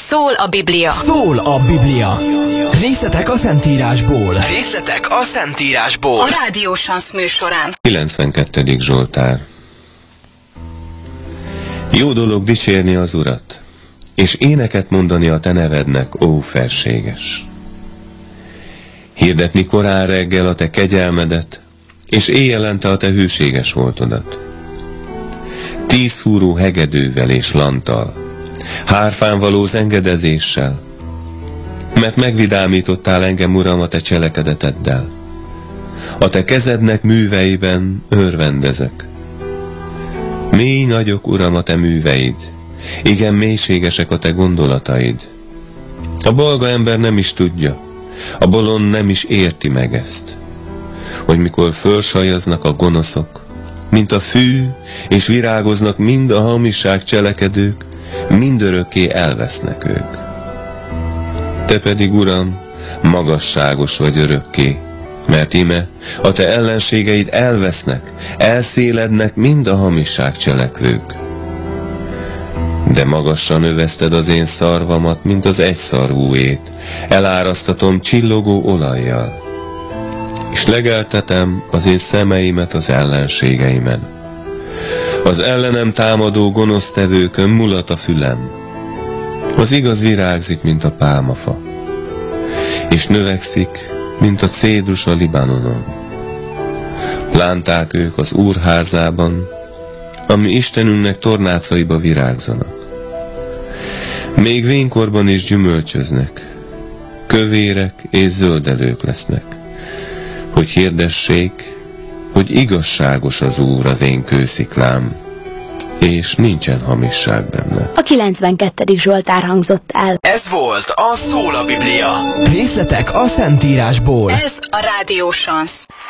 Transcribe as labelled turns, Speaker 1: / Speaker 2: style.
Speaker 1: Szól a Biblia.
Speaker 2: Szól a Biblia. Részletek a Szentírásból.
Speaker 3: Részletek a Szentírásból.
Speaker 1: A Rádió Sansz műsorán.
Speaker 4: 92. Zsoltár. Jó dolog dicsérni az Urat, és éneket mondani a te nevednek, ó felséges. Hirdetni korán reggel a te kegyelmedet, és éjjelente a te hűséges voltodat. 10 fúró hegedűvel és lanttal, hárfán való zengedezéssel, mert megvidámítottál engem, Uram, a te cselekedeteddel. A te kezednek műveiben örvendezek. Mély nagyok, Uram, a te műveid, igen mélységesek a te gondolataid. A bolga ember nem is tudja, a bolond nem is érti meg ezt, hogy mikor fölsajaznak a gonoszok, mint a fű, és virágoznak mind a hamisság cselekedők, mindörökké elvesznek ők. Te pedig, Uram, magasságos vagy örökké, mert ime a te ellenségeid elvesznek, elszélednek mind a hamisság cselekvők. De magasra növeszted az én szarvamat, mint az egyszarvúét, elárasztatom csillogó olajjal, és legeltetem az én szemeimet az ellenségeimen. Az ellenem támadó gonosztevőkön mulat a fülem. Az igaz virágzik, mint a pálmafa, és növekszik, mint a cédrus a Libanonon. Plánták ők az Úr házában, ami Istenünknek tornácaiba virágzanak. Még vénkorban is gyümölcsöznek, kövérek és zöldelők lesznek, hogy hirdessék, hogy igazságos az Úr, az én kősziklám, és nincsen hamisság benne.
Speaker 5: A 92. Zsoltár hangzott el.
Speaker 3: Ez volt a Szól a Biblia.
Speaker 2: Részletek a Szentírásból.
Speaker 1: Ez a Rádió Sansz.